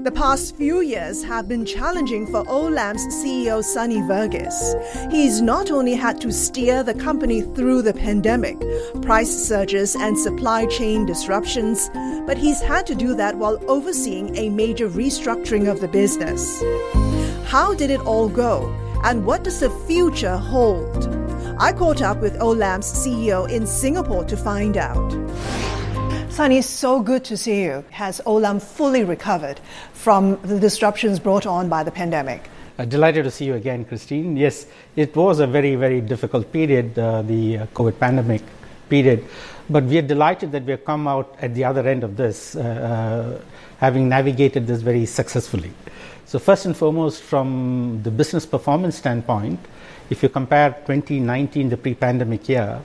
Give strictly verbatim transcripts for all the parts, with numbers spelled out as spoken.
The past few years have been challenging for Olam's C E O Sunny Verghese. He's not only had to steer the company through the pandemic, price surges and supply chain disruptions, but he's had to do that while overseeing a major restructuring of the business. How did it all go? And what does the future hold? I caught up with Olam's C E O in Singapore to find out. Sunny, it's so good to see you. Has Olam fully recovered from the disruptions brought on by the pandemic? Uh, delighted to see you again, Christine. Yes, it was a very, very difficult period, uh, the uh, COVID pandemic period. But we are delighted that we have come out at the other end of this, uh, uh, having navigated this very successfully. So first and foremost, from the business performance standpoint, if you compare twenty nineteen, the pre-pandemic year,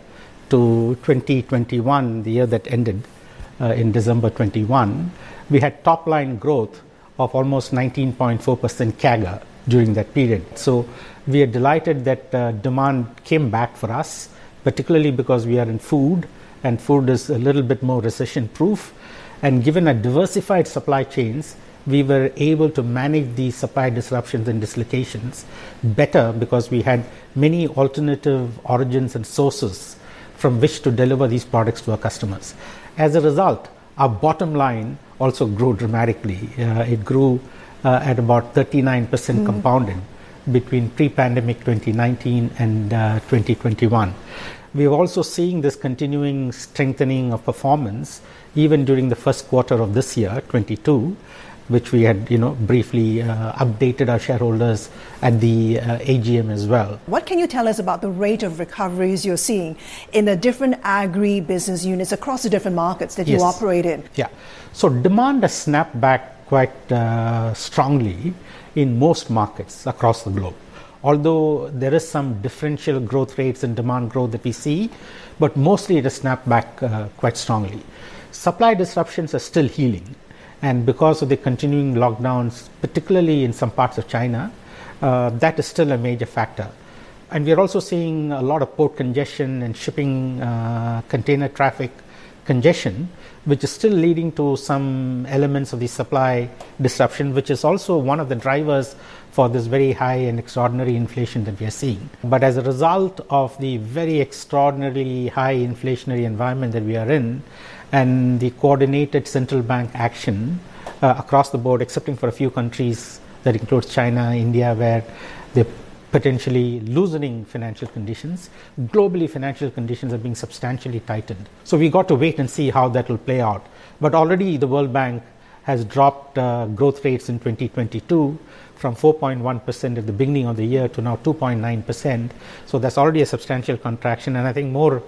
to twenty twenty-one, the year that ended, Uh, in December twenty-one, we had top-line growth of almost nineteen point four percent C A G R during that period. So we are delighted that uh, demand came back for us, particularly because we are in food, and food is a little bit more recession-proof. And given our diversified supply chains, we were able to manage these supply disruptions and dislocations better because we had many alternative origins and sources from which to deliver these products to our customers. As a result, our bottom line also grew dramatically. Uh, it grew uh, at about thirty-nine percent mm. compounded between pre-pandemic twenty nineteen and uh, twenty twenty-one. We are also seeing this continuing strengthening of performance even during the first quarter of this year, twenty-two, which we had, you know, briefly uh, updated our shareholders at the uh, A G M as well. What can you tell us about the rate of recoveries you're seeing in the different agri-business units across the different markets that yes. you operate in? Yeah. So demand has snapped back quite uh, strongly in most markets across the globe. Although there is some differential growth rates and demand growth that we see, but mostly it has snapped back uh, quite strongly. Supply disruptions are still healing. And because of the continuing lockdowns, particularly in some parts of China, uh, that is still a major factor. And we are also seeing a lot of port congestion and shipping uh, container traffic congestion, which is still leading to some elements of the supply disruption, which is also one of the drivers for this very high and extraordinary inflation that we are seeing. But as a result of the very extraordinarily high inflationary environment that we are in, and the coordinated central bank action uh, across the board, excepting for a few countries that includes China, India, where they're potentially loosening financial conditions. Globally, financial conditions are being substantially tightened. So we got to wait and see how that will play out. But already the World Bank has dropped uh, growth rates in twenty twenty-two from four point one percent at the beginning of the year to now two point nine percent. So that's already a substantial contraction, and I think more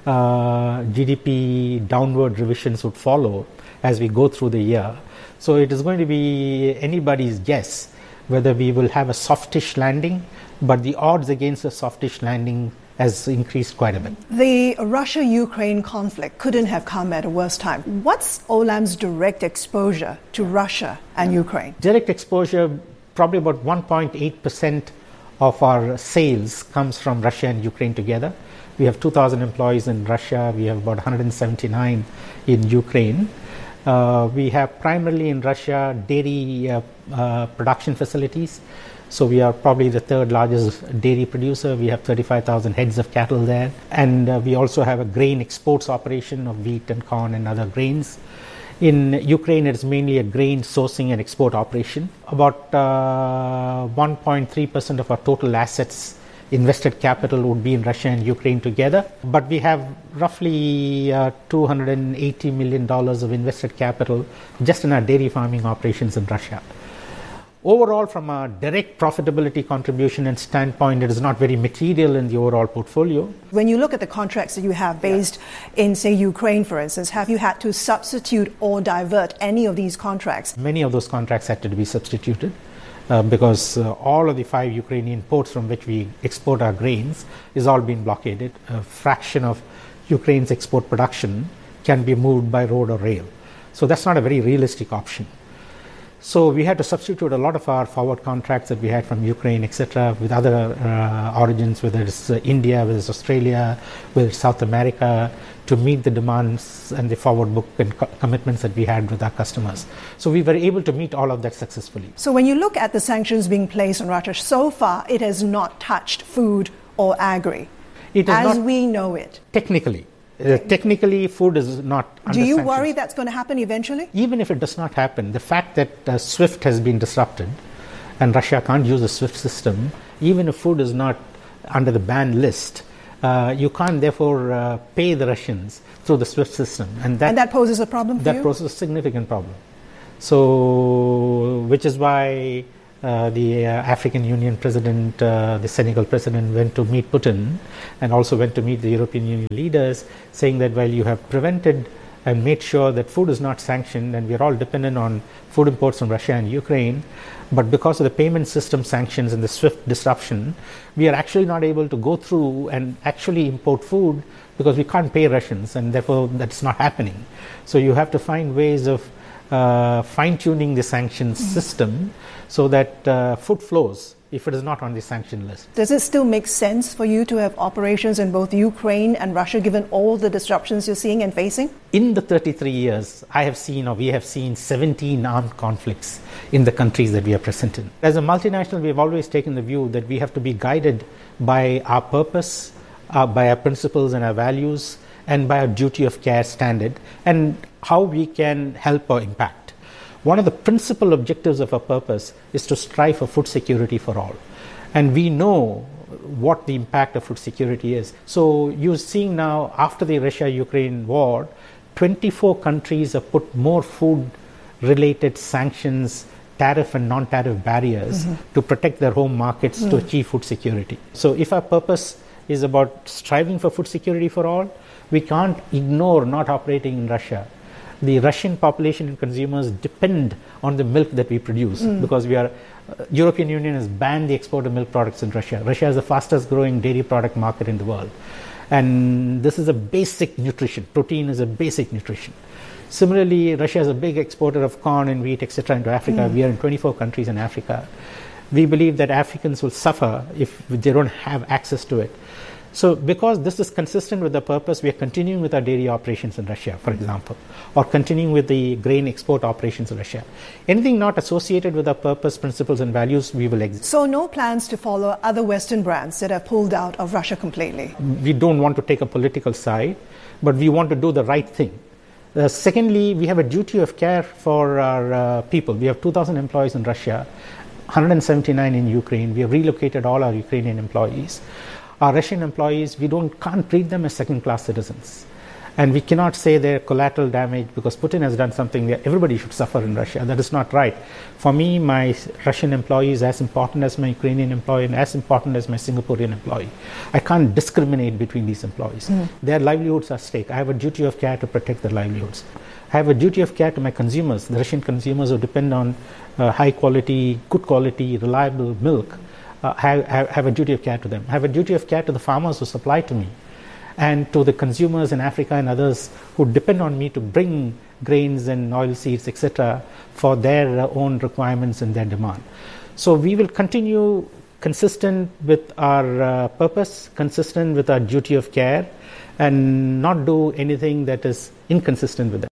Uh, G D P downward revisions would follow as we go through the year. So it is going to be anybody's guess whether we will have a softish landing, but the odds against a softish landing has increased quite a bit. The Russia-Ukraine conflict couldn't have come at a worse time. What's Olam's direct exposure to Russia and Ukraine? Direct exposure, probably about one point eight percent of our sales comes from Russia and Ukraine together. We have two thousand employees in Russia. We have about one hundred seventy-nine in Ukraine. Uh, we have primarily in Russia dairy uh, uh, production facilities. So we are probably the third largest dairy producer. We have thirty-five thousand heads of cattle there. And uh, we also have a grain exports operation of wheat and corn and other grains. In Ukraine, it is mainly a grain sourcing and export operation. About uh, one point three percent of our total assets, invested capital, would be in Russia and Ukraine together. But we have roughly uh, two hundred eighty million dollars of invested capital just in our dairy farming operations in Russia. Overall, from a direct profitability contribution and standpoint, it is not very material in the overall portfolio. When you look at the contracts that you have based yeah. in, say, Ukraine, for instance, have you had to substitute or divert any of these contracts? Many of those contracts had to be substituted. Uh, because uh, all of the five Ukrainian ports from which we export our grains is all being blockaded. A fraction of Ukraine's export production can be moved by road or rail. So that's not a very realistic option. So we had to substitute a lot of our forward contracts that we had from Ukraine, et cetera, with other uh, origins, whether it's uh, India, whether it's Australia, whether it's South America, to meet the demands and the forward book and co- commitments that we had with our customers. So we were able to meet all of that successfully. So when you look at the sanctions being placed on Russia, so far it has not touched food or agri, it is as not, we know it. Technically. Uh, technically, food is not under Do you sanctions. worry that's going to happen eventually? Even if it does not happen, the fact that uh, SWIFT has been disrupted and Russia can't use the SWIFT system, even if food is not under the banned list, uh, you can't therefore uh, pay the Russians through the SWIFT system. And that, and that poses a problem for that you? That poses a significant problem. So, which is why Uh, the uh, African Union president, uh, the Senegal president went to meet Putin and also went to meet the European Union leaders, saying that, well, you have prevented and made sure that food is not sanctioned, and we are all dependent on food imports from Russia and Ukraine, but because of the payment system sanctions and the SWIFT disruption, we are actually not able to go through and actually import food because we can't pay Russians, and therefore that's not happening. So you have to find ways of uh, fine-tuning the sanctions mm-hmm. system so that uh, food flows if it is not on the sanction list. Does it still make sense for you to have operations in both Ukraine and Russia, given all the disruptions you're seeing and facing? In the thirty-three years, I have seen, or we have seen, seventeen armed conflicts in the countries that we are present in. As a multinational, we have always taken the view that we have to be guided by our purpose, uh, by our principles and our values, and by our duty of care standard, and how we can help or impact. One of the principal objectives of our purpose is to strive for food security for all. And we know what the impact of food security is. So you're seeing now, after the Russia-Ukraine war, twenty-four countries have put more food-related sanctions, tariff and non-tariff barriers mm-hmm. to protect their home markets mm. to achieve food security. So if our purpose is about striving for food security for all, we can't ignore not operating in Russia. The Russian population and consumers depend on the milk that we produce mm. because we are, uh, European Union has banned the export of milk products in Russia. Russia is the fastest growing dairy product market in the world. And this is a basic nutrition. Protein is a basic nutrition. Similarly, Russia is a big exporter of corn and wheat, et cetera, into Africa. Mm. We are in twenty-four countries in Africa. We believe that Africans will suffer if they don't have access to it. So because this is consistent with the purpose, we are continuing with our dairy operations in Russia, for example, or continuing with the grain export operations in Russia. Anything not associated with our purpose, principles, and values, we will exit. So no plans to follow other Western brands that have pulled out of Russia completely? We don't want to take a political side, but we want to do the right thing. Uh, secondly, we have a duty of care for our uh, people. We have two thousand employees in Russia, one hundred seventy-nine in Ukraine. We have relocated all our Ukrainian employees. Our Russian employees, we don't can't treat them as second-class citizens. And we cannot say they're collateral damage because Putin has done something that everybody should suffer in Russia. That is not right. For me, my Russian employee is as important as my Ukrainian employee and as important as my Singaporean employee. I can't discriminate between these employees. Mm. Their livelihoods are at stake. I have a duty of care to protect their livelihoods. I have a duty of care to my consumers, the Russian consumers who depend on uh, high quality, good quality, reliable milk. Uh, have, have, have a duty of care to them. I have a duty of care to the farmers who supply to me and to the consumers in Africa and others who depend on me to bring grains and oilseeds, et cetera, for their uh, own requirements and their demand. So we will continue consistent with our uh, purpose, consistent with our duty of care, and not do anything that is inconsistent with that.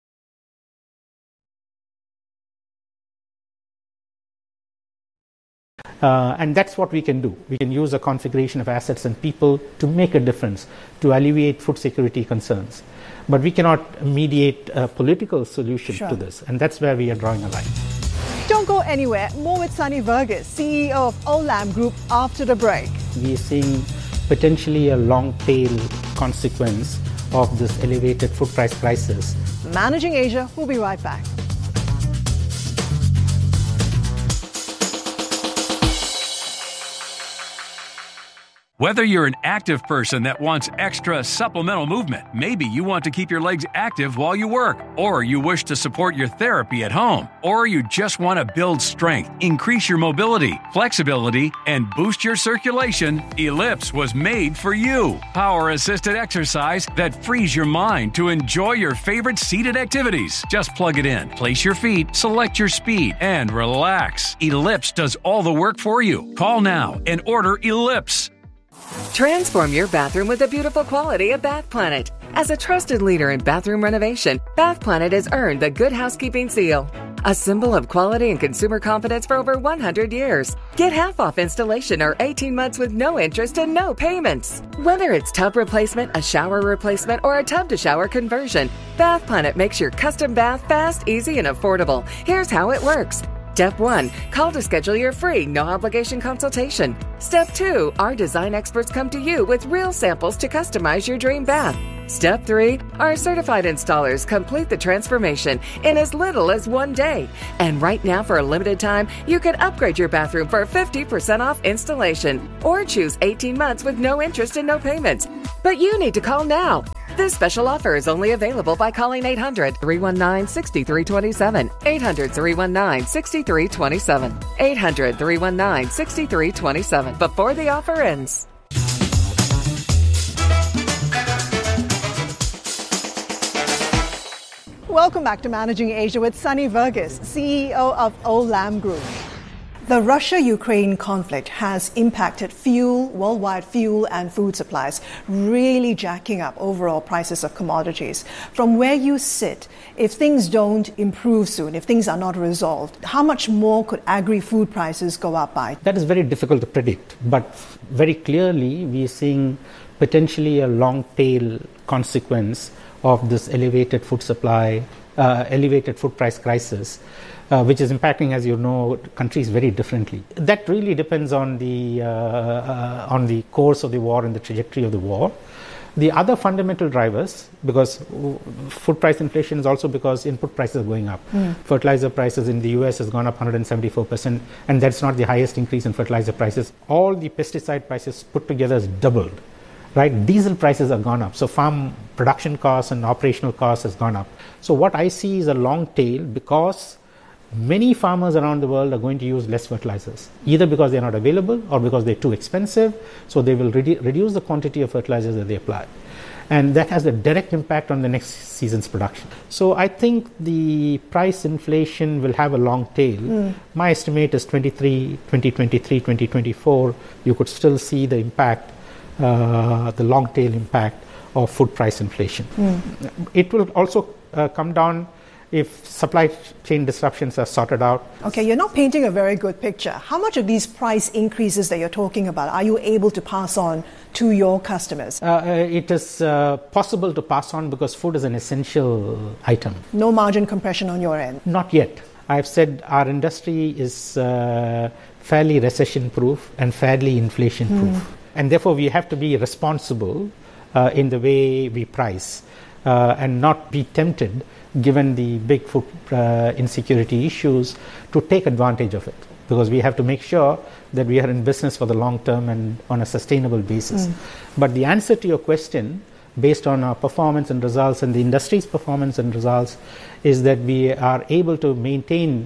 Uh, and that's what we can do. We can use a configuration of assets and people to make a difference, to alleviate food security concerns. But we cannot mediate a political solution sure. to this, and that's where we are drawing a line. Don't go anywhere. More with Sunny Verghese, C E O of Olam Group, after the break. We are seeing potentially a long tail consequence of this elevated food price crisis. Managing Asia, we'll be right back. Whether you're an active person that wants extra supplemental movement, maybe you want to keep your legs active while you work, or you wish to support your therapy at home, or you just want to build strength, increase your mobility, flexibility, and boost your circulation, Ellipse was made for you. Power-assisted exercise that frees your mind to enjoy your favorite seated activities. Just plug it in, place your feet, select your speed, and relax. Ellipse does all the work for you. Call now and order Ellipse. Transform your bathroom with the beautiful quality of Bath Planet. As a trusted leader in bathroom renovation, Bath Planet has earned the Good Housekeeping seal, a symbol of quality and consumer confidence for over one hundred years. Get half off installation or eighteen months with no interest and no payments. Whether it's tub replacement, a shower replacement, or a tub-to-shower conversion, Bath Planet makes your custom bath fast, easy, and affordable. Here's how it works. Step one, call to schedule your free, no-obligation consultation. Step two, our design experts come to you with real samples to customize your dream bath. Step three, our certified installers complete the transformation in as little as one day. And right now, for a limited time, you can upgrade your bathroom for fifty percent off installation or choose eighteen months with no interest and no payments. But you need to call now. This special offer is only available by calling eight hundred, three one nine, six three two seven, eight hundred, three one nine, six three two seven, eight hundred, three one nine, six three two seven before the offer ends. Welcome back to Managing Asia with Sunny Verghese, C E O of Olam Group. The Russia-Ukraine conflict has impacted fuel, worldwide fuel and food supplies, really jacking up overall prices of commodities. From where you sit, if things don't improve soon, if things are not resolved, how much more could agri-food prices go up by? That is very difficult to predict, but very clearly we are seeing potentially a long tail consequence of this elevated food supply, uh, elevated food price crisis, uh, which is impacting, as you know, countries very differently. That really depends on the uh, uh, on the course of the war and the trajectory of the war. The other fundamental drivers, because food price inflation is also because input prices are going up. Mm. Fertilizer prices in the U S has gone up one hundred seventy-four percent, and that's not the highest increase in fertilizer prices. All the pesticide prices put together has doubled. Right, diesel prices have gone up, so farm production costs and operational costs has gone up. So what I see is a long tail because many farmers around the world are going to use less fertilizers, either because they're not available or because they're too expensive, so they will redu- reduce the quantity of fertilizers that they apply. And that has a direct impact on the next season's production. So I think the price inflation will have a long tail. Mm. My estimate is twenty-three, twenty twenty-three, twenty twenty-four, you could still see the impact Uh, the long tail impact of food price inflation. Mm. It will also uh, come down if supply chain disruptions are sorted out. Okay, you're not painting a very good picture. How much of these price increases that you're talking about are you able to pass on to your customers? Uh, it is uh, possible to pass on because food is an essential item. No margin compression on your end? Not yet. I've said our industry is uh, fairly recession-proof and fairly inflation-proof. Mm. And therefore, we have to be responsible uh, in the way we price uh, and not be tempted, given the big food uh, insecurity issues, to take advantage of it. Because we have to make sure that we are in business for the long term and on a sustainable basis. Mm. But the answer to your question, based on our performance and results and the industry's performance and results, is that we are able to maintain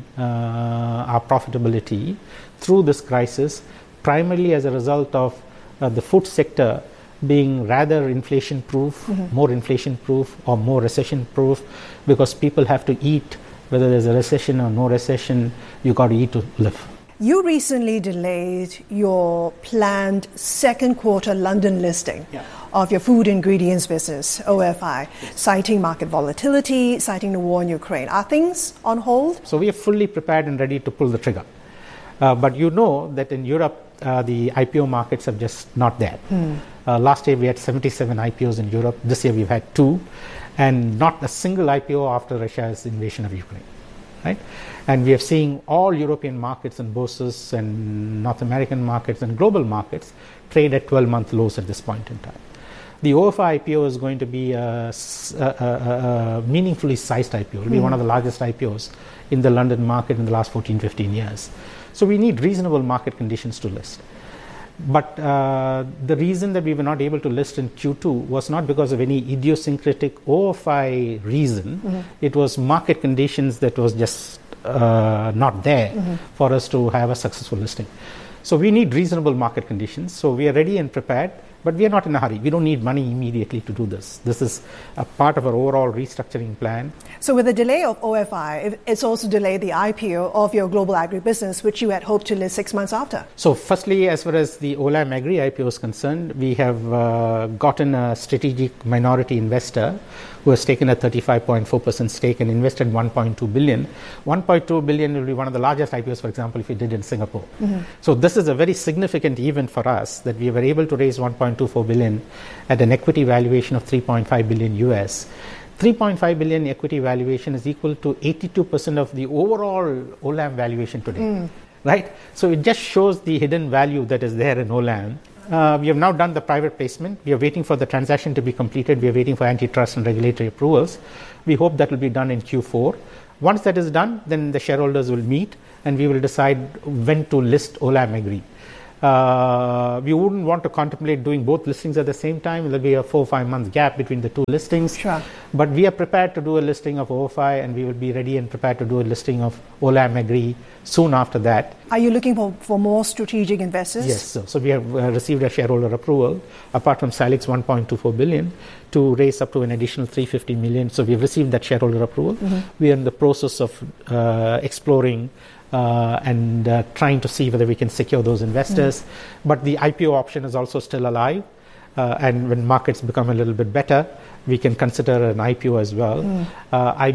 uh, our profitability through this crisis, primarily as a result of Uh, the food sector being rather inflation-proof, mm-hmm. more inflation-proof or more recession-proof, because people have to eat, whether there's a recession or no recession, you got to eat to live. You recently delayed your planned second quarter London listing yeah. of your food ingredients business, O F I, yes. citing market volatility, citing the war in Ukraine. Are things on hold? So we are fully prepared and ready to pull the trigger. Uh, but you know that in Europe, uh, the I P O markets are just not there. Hmm. Uh, last year we had seventy-seven I P Os in Europe. This year we've had two, and not a single I P O after Russia's invasion of Ukraine. Right? And we are seeing all European markets and bourses and North American markets and global markets trade at twelve-month lows at this point in time. The O F I I P O is going to be a, a, a, a meaningfully sized I P O. It will be hmm. one of the largest I P Os in the London market in the last fourteen, fifteen years. So we need reasonable market conditions to list. But uh, the reason that we were not able to list in Q two was not because of any idiosyncratic O F I reason. Mm-hmm. It was market conditions that was just uh, not there mm-hmm. for us to have a successful listing. So we need reasonable market conditions. So we are ready and prepared, but we are not in a hurry. We don't need money immediately to do this. This is a part of our overall restructuring plan. So with the delay of O F I, it's also delayed the I P O of your global agribusiness, which you had hoped to list six months after. So firstly, as far as the Olam Agri I P O is concerned, we have uh, gotten a strategic minority investor who has taken a thirty-five point four percent stake and invested one point two billion. one point two billion will be one of the largest I P Os, for example, if we did in Singapore. Mm-hmm. So this is a very significant event for us that we were able to raise one point two four billion at an equity valuation of three point five billion U S. three point five billion equity valuation is equal to eighty-two percent of the overall Olam valuation today, mm. right? So it just shows the hidden value that is there in Olam. Uh, we have now done the private placement. We are waiting for the transaction to be completed. We are waiting for antitrust and regulatory approvals. We hope that will be done in Q four. Once that is done, then the shareholders will meet and we will decide when to list Olam Agri. Uh, we wouldn't want to contemplate doing both listings at the same time. There will be a four or five month gap between the two listings. Sure. But we are prepared to do a listing of O F I and we will be ready and prepared to do a listing of Olam Agri soon after that. Are you looking for, for more strategic investors? Yes. So, so we have uh, received a shareholder approval, apart from Salik's one point two four billion, to raise up to an additional three hundred fifty million. So we've received that shareholder approval. Mm-hmm. We are in the process of uh, exploring Uh, and uh, trying to see whether we can secure those investors. Mm. But the I P O option is also still alive. Uh, and when markets become a little bit better, we can consider an I P O as well. Mm. Uh, I